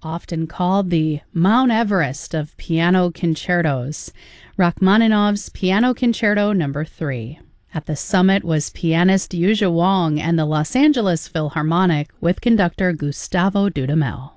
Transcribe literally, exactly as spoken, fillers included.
often called the Mount Everest of piano concertos, Rachmaninoff's Piano Concerto Number three. At the summit was pianist Yuzha Wang and the Los Angeles Philharmonic with conductor Gustavo Dudamel.